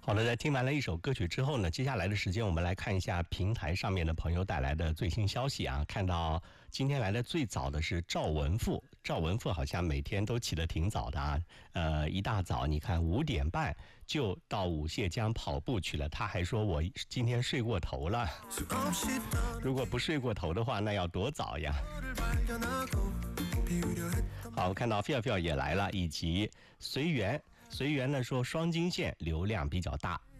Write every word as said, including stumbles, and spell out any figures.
好的，在听完了一首歌曲之后呢，接下来的时间我们来看一下平台上面的朋友带来的最新消息啊。看到今天来的最早的是赵文富，赵文富好像每天都起得挺早的啊，呃，一大早你看五点半就到五蟹江跑步去了。他还说我今天睡过头了，如果不睡过头的话，那要多早呀。好，看到 Feel Feel 也来了，以及随缘。随缘呢说双金线流量比较大，